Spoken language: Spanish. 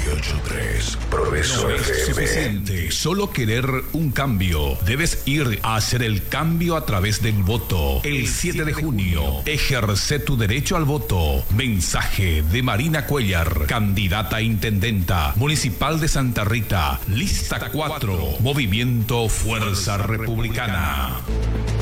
98.3 Progreso No es FM. suficiente solo querer un cambio. Debes ir a hacer el cambio a través del voto. El 7 de junio, ejerce tu derecho al voto. Mensaje de Marina Cuellar, candidata a intendenta municipal de Santa Rita, lista 4, Movimiento Fuerza Republicana.